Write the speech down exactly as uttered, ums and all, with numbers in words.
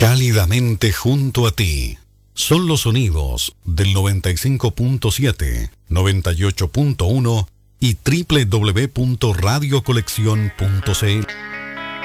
Cálidamente junto a ti. Son los sonidos del noventa y cinco punto siete, noventa y ocho punto uno y doble u doble u doble u punto radio colección punto c l.